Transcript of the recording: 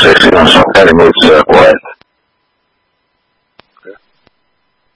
是一种常态的那次国外